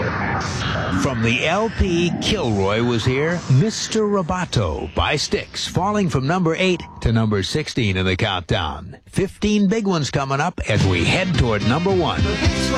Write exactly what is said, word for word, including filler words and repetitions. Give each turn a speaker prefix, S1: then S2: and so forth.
S1: From the L P, Kilroy Was Here, Mister Roboto by Styx, falling from number eight to number sixteen in the countdown. fifteen big ones coming up as we head toward number one.